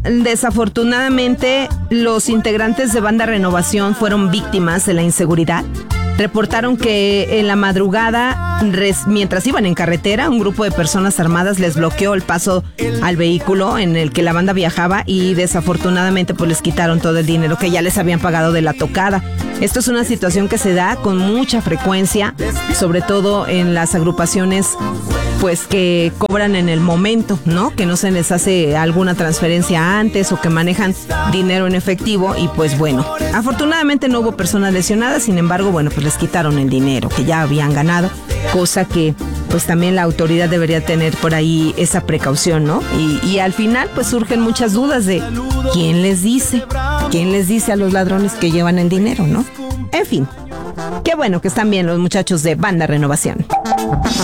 Desafortunadamente, los integrantes de Banda Renovación fueron víctimas de la inseguridad. Reportaron que en la madrugada, mientras iban en carretera, un grupo de personas armadas les bloqueó el paso al vehículo en el que la banda viajaba y desafortunadamente pues les quitaron todo el dinero que ya les habían pagado de la tocada. Esto es una situación que se da con mucha frecuencia, sobre todo en las agrupaciones pues que cobran en el momento, ¿no? Que no se les hace alguna transferencia antes o que manejan dinero en efectivo y pues bueno, afortunadamente no hubo personas lesionadas, sin embargo, bueno, pues les quitaron el dinero que ya habían ganado, cosa que pues también la autoridad debería tener por ahí esa precaución, ¿no? Y al final pues surgen muchas dudas de ¿quién les dice a los ladrones que llevan el dinero, ¿no? En fin, qué bueno que están bien los muchachos de Banda Renovación.